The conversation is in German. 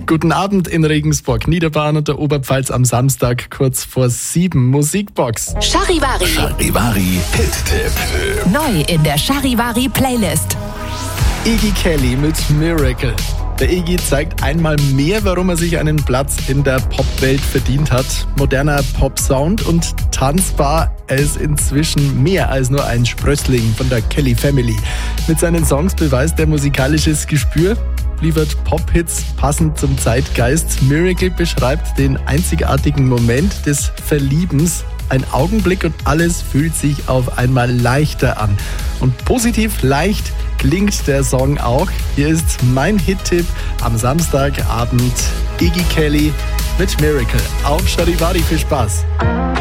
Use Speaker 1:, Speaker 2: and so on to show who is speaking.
Speaker 1: Guten Abend in Regensburg, Niederbayern und der Oberpfalz am Samstag kurz vor 7. Musikbox.
Speaker 2: Charivari.
Speaker 3: Charivari Hit-Tipp.
Speaker 2: Neu in der Charivari Playlist.
Speaker 1: Iggy Kelly mit Miracle. Der Iggy zeigt einmal mehr, warum er sich einen Platz in der Popwelt verdient hat. Moderner Pop-Sound und tanzbar. Er ist inzwischen mehr als nur ein Sprössling von der Kelly Family. Mit seinen Songs beweist er musikalisches Gespür, liefert Pop-Hits passend zum Zeitgeist. Miracle beschreibt den einzigartigen Moment des Verliebens. Ein Augenblick und alles fühlt sich auf einmal leichter an. Und positiv leicht klingt der Song auch. Hier ist mein Hit-Tipp am Samstagabend. Iggy Kelly mit Miracle auf Charivari. Viel Spaß!